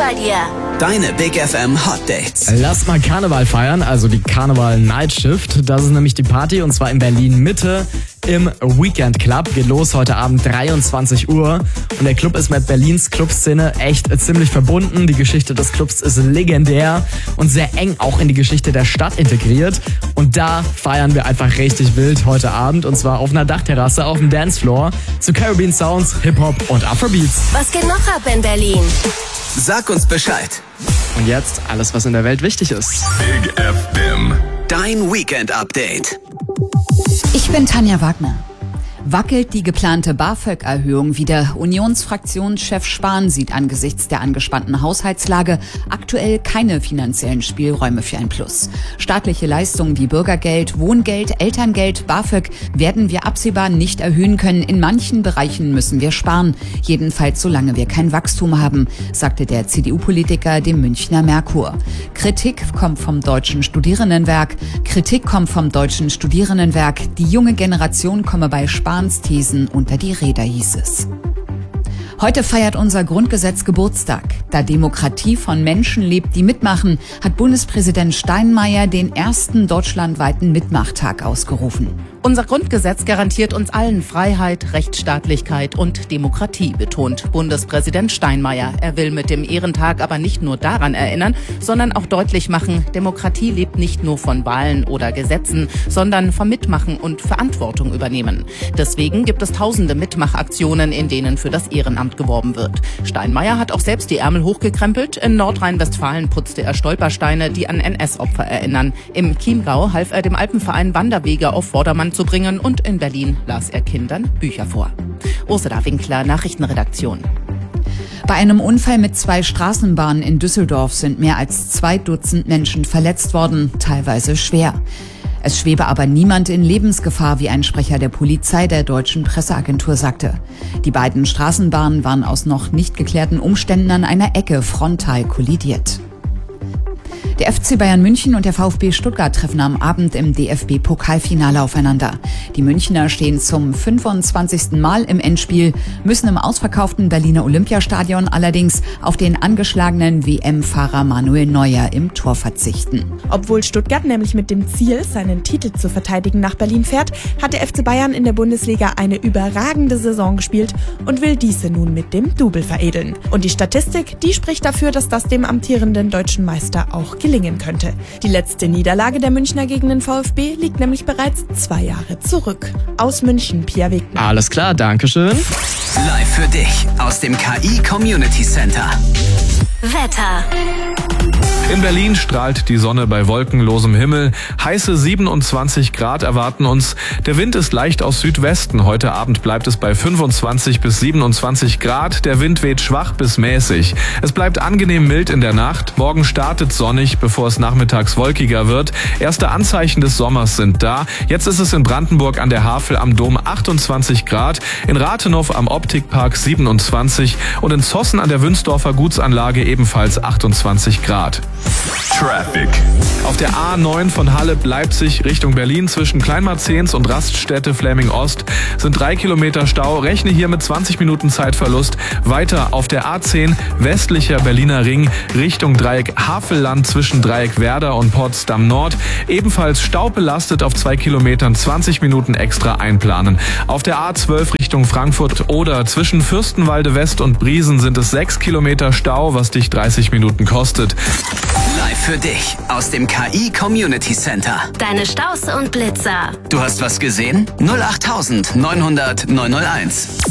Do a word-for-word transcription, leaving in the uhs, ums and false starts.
bei dir. Deine Big F M Hot Dates. Lass mal Karneval feiern, also die Karneval Night Shift. Das ist nämlich die Party und zwar in Berlin Mitte im Weekend Club. Geht los heute Abend dreiundzwanzig Uhr. Und der Club ist mit Berlins Clubszene echt ziemlich verbunden. Die Geschichte des Clubs ist legendär und sehr eng auch in die Geschichte der Stadt integriert. Und da feiern wir einfach richtig wild heute Abend. Und zwar auf einer Dachterrasse auf dem Dancefloor zu Caribbean Sounds, Hip-Hop und Afrobeats. Was geht noch ab in Berlin? Sag uns Bescheid. Und jetzt alles, was in der Welt wichtig ist. Big F M. Dein Weekend Update. Ich bin Tanja Wagner. Wackelt die geplante BAföG-Erhöhung wieder? Unionsfraktionschef Spahn sieht angesichts der angespannten Haushaltslage aktuell keine finanziellen Spielräume für ein Plus. Staatliche Leistungen wie Bürgergeld, Wohngeld, Elterngeld, BAföG werden wir absehbar nicht erhöhen können. In manchen Bereichen müssen wir sparen. Jedenfalls solange wir kein Wachstum haben, sagte der C D U-Politiker dem Münchner Merkur. Kritik kommt vom Deutschen Studierendenwerk. Kritik kommt vom Deutschen Studierendenwerk. Die junge Generation komme bei Spahn Thesen unter die Räder, hieß es. Heute feiert unser Grundgesetz Geburtstag. Da Demokratie von Menschen lebt, die mitmachen, hat Bundespräsident Steinmeier den ersten deutschlandweiten Mitmachtag ausgerufen. Unser Grundgesetz garantiert uns allen Freiheit, Rechtsstaatlichkeit und Demokratie, betont Bundespräsident Steinmeier. Er will mit dem Ehrentag aber nicht nur daran erinnern, sondern auch deutlich machen, Demokratie lebt nicht nur von Wahlen oder Gesetzen, sondern vom Mitmachen und Verantwortung übernehmen. Deswegen gibt es tausende Mitmachaktionen, in denen für das Ehrenamt geworben wird. Steinmeier hat auch selbst die Ärmel hochgekrempelt. In Nordrhein-Westfalen putzte er Stolpersteine, die an N S-Opfer erinnern. Im Chiemgau half er dem Alpenverein Wanderwege auf Vordermann zu bringen und in Berlin las er Kindern Bücher vor. Ursula Winkler, Nachrichtenredaktion. Bei einem Unfall mit zwei Straßenbahnen in Düsseldorf sind mehr als zwei Dutzend Menschen verletzt worden, teilweise schwer. Es schwebe aber niemand in Lebensgefahr, wie ein Sprecher der Polizei der deutschen Presseagentur sagte. Die beiden Straßenbahnen waren aus noch nicht geklärten Umständen an einer Ecke frontal kollidiert. Der F C Bayern München und der VfB Stuttgart treffen am Abend im D F B-Pokalfinale aufeinander. Die Münchner stehen zum fünfundzwanzigsten Mal im Endspiel, müssen im ausverkauften Berliner Olympiastadion allerdings auf den angeschlagenen W M-Fahrer Manuel Neuer im Tor verzichten. Obwohl Stuttgart nämlich mit dem Ziel, seinen Titel zu verteidigen, nach Berlin fährt, hat der F C Bayern in der Bundesliga eine überragende Saison gespielt und will diese nun mit dem Double veredeln. Und die Statistik, die spricht dafür, dass das dem amtierenden deutschen Meister auch gelingen könnte. Die letzte Niederlage der Münchner gegen den VfB liegt nämlich bereits zwei Jahre zurück. Aus München, Pia Wegner. Alles klar, dankeschön. Live für dich aus dem K I Community Center. Wetter. In Berlin strahlt die Sonne bei wolkenlosem Himmel. Heiße siebenundzwanzig Grad erwarten uns. Der Wind ist leicht aus Südwesten. Heute Abend bleibt es bei fünfundzwanzig bis siebenundzwanzig Grad. Der Wind weht schwach bis mäßig. Es bleibt angenehm mild in der Nacht. Morgen startet sonnig, bevor es nachmittags wolkiger wird. Erste Anzeichen des Sommers sind da. Jetzt ist es in Brandenburg an der Havel am Dom achtundzwanzig Grad, in Rathenow am Optikpark siebenundzwanzig und in Zossen an der Wünsdorfer Gutsanlage ebenfalls achtundzwanzig Grad. Traffic. Auf der A neun von Halle Leipzig Richtung Berlin zwischen Kleinmarzens und Raststätte Fläming Ost sind drei Kilometer Stau. Rechne hier mit zwanzig Minuten Zeitverlust. Weiter auf der A zehn westlicher Berliner Ring Richtung Dreieck Havelland zwischen Dreieck Werder und Potsdam Nord. Ebenfalls staubelastet auf zwei Kilometern, zwanzig Minuten extra einplanen. Auf der A zwölf Richtung Frankfurt oder zwischen Fürstenwalde West und Briesen sind es sechs Kilometer Stau, was dich dreißig Minuten kostet. Live für dich aus dem K I Community Center. Deine Staus und Blitzer. Du hast was gesehen? null acht neun null null neun null eins.